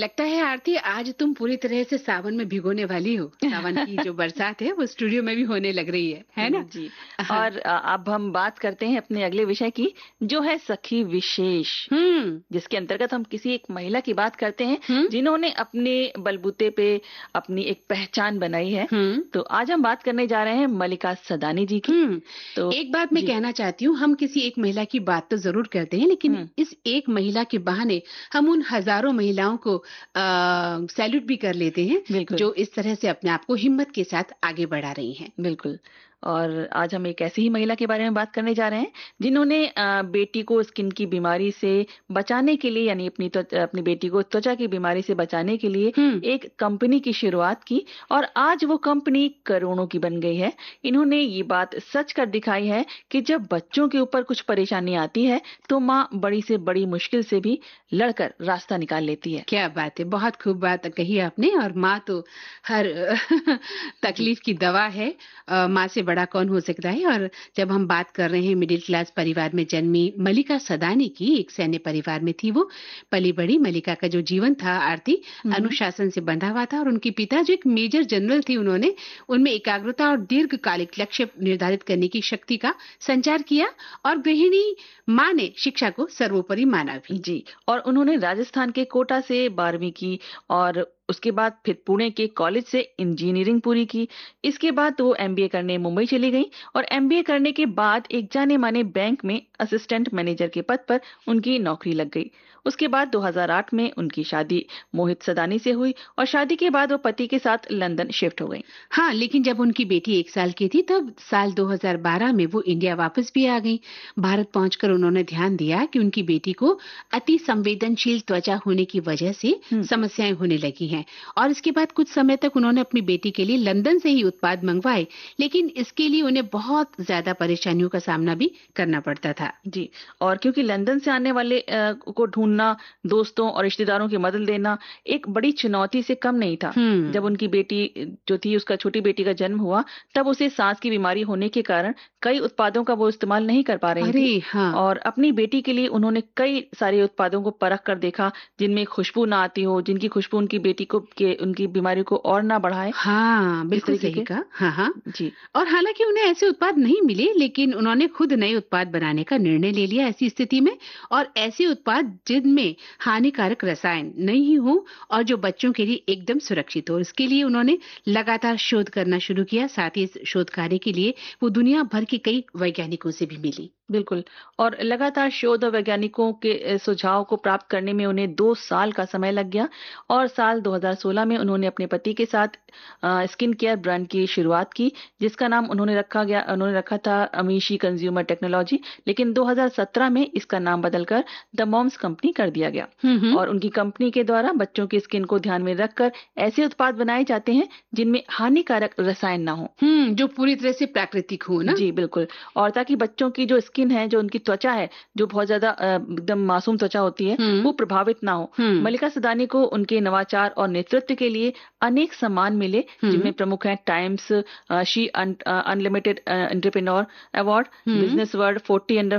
लगता है आरती आज तुम पूरी तरह से सावन में भिगोने वाली हो। सावन की जो बरसात है वो स्टूडियो में भी होने लग रही है ना? जी। हाँ। और अब हम बात करते हैं अपने अगले विषय की, जो है सखी विशेष, जिसके अंतर्गत हम किसी एक महिला की बात करते हैं जिन्होंने अपने बलबूते पे अपनी एक पहचान बनाई है। तो आज हम बात करने जा रहे हैं मल्लिका सदानी जी की। तो एक बात मैं कहना चाहती हूँ, हम किसी एक महिला की बात तो जरूर करते हैं, लेकिन इस एक महिला के बहाने हम उन हजारों महिलाओं को सैल्यूट भी कर लेते हैं जो इस तरह से अपने आप को हिम्मत के साथ आगे बढ़ा रही हैं। बिल्कुल। और आज हम एक ऐसी ही महिला के बारे में बात करने जा रहे हैं जिन्होंने बेटी को स्किन की बीमारी से बचाने के लिए, यानी अपनी बेटी को त्वचा की बीमारी से बचाने के लिए एक कंपनी की शुरुआत की, और आज वो कंपनी करोड़ों की बन गई है। इन्होंने ये बात सच कर दिखाई है कि जब बच्चों के ऊपर कुछ परेशानी आती है तो माँ बड़ी से बड़ी मुश्किल से भी लड़कर रास्ता निकाल लेती है। क्या बात है, बहुत खूब बात कही आपने। और माँ तो हर तकलीफ की दवा है, माँ से बड़ा कौन हो सकता है। और जब हम बात कर रहे हैं मिडिल क्लास परिवार में जन्मी मल्लिका सदानी की, एक सैन्य परिवार में थी वो पली बड़ी। मल्लिका का जो जीवन था आरती अनुशासन से बंधा हुआ था, और उनके पिता जो एक मेजर जनरल थी, उन्होंने उनमें एकाग्रता और दीर्घकालिक लक्ष्य निर्धारित करने की शक्ति का संचार किया, और गृहिणी माँ ने शिक्षा को सर्वोपरि माना भी। जी। और उन्होंने राजस्थान के कोटा से 12वीं की, और उसके बाद फिर पुणे के कॉलेज से इंजीनियरिंग पूरी की। इसके बाद वो एमबीए करने मुंबई चली गई, और एमबीए करने के बाद एक जाने माने बैंक में असिस्टेंट मैनेजर के पद पर उनकी नौकरी लग गई। उसके बाद 2008 में उनकी शादी मोहित सदानी से हुई, और शादी के बाद वो पति के साथ लंदन शिफ्ट हो गई। हाँ, लेकिन जब उनकी बेटी 1 साल की थी तब साल 2012 में वो इंडिया वापस भी आ गई। भारत पहुंचकर उन्होंने ध्यान दिया कि उनकी बेटी को अति संवेदनशील त्वचा होने की वजह से समस्याएं होने लगी हैं, और इसके बाद कुछ समय तक उन्होंने अपनी बेटी के लिए लंदन से ही उत्पाद मंगवाए, लेकिन इसके लिए उन्हें बहुत ज्यादा परेशानियों का सामना भी करना पड़ता था। जी। और क्योंकि लंदन से आने वाले को ढूंढना, दोस्तों और रिश्तेदारों की मदद लेना एक बड़ी चुनौती से कम नहीं था। जब उनकी बेटी जो थी, उसका छोटी बेटी का जन्म हुआ, तब उसे सांस की बीमारी होने के कारण कई उत्पादों का वो इस्तेमाल नहीं कर पा रही थी। हाँ। और अपनी बेटी के लिए उन्होंने कई सारे उत्पादों को परख कर देखा जिनमें खुशबू ना आती हो, जिनकी खुशबू उनकी बेटी को उनकी बीमारी को और ना बढ़ाए। हाँ, बिल्कुल सही कहा। हाँ जी। और हालांकि उन्हें ऐसे उत्पाद नहीं मिले, लेकिन उन्होंने खुद नए उत्पाद बनाने का निर्णय ले लिया ऐसी स्थिति में, और ऐसे उत्पाद जिनमें हानिकारक रसायन नहीं हो और जो बच्चों के लिए एकदम सुरक्षित हो। इसके लिए उन्होंने लगातार शोध करना शुरू किया। साथ ही इस शोध कार्य के लिए वो दुनिया भर के कई वैज्ञानिकों से भी मिली। बिल्कुल। और लगातार शोध और वैज्ञानिकों के सुझाव को प्राप्त करने में उन्हें 2 साल का समय लग गया, और साल 2016 में उन्होंने अपने पति के साथ स्किन केयर ब्रांड की शुरुआत की, जिसका नाम उन्होंने रखा था अमीशी कंज्यूमर टेक्नोलॉजी। लेकिन 2017 में इसका नाम बदलकर द मॉम्स कंपनी कर दिया गया। और उनकी कंपनी के द्वारा बच्चों की स्किन को ध्यान में रखकर ऐसे उत्पाद बनाए जाते हैं जिनमें हानिकारक रसायन ना हो, जो पूरी तरह से प्राकृतिक हो ना। जी बिल्कुल। और ताकि बच्चों की जो स्किन है, जो उनकी त्वचा है, जो बहुत ज्यादा एकदम मासूम त्वचा होती है, वो प्रभावित ना हो। मल्लिका सदानी को उनके नवाचार और नेतृत्व के लिए अनेक सम्मान मिले, जिनमें प्रमुख हैं times she unlimited entrepreneur award, business world 40 under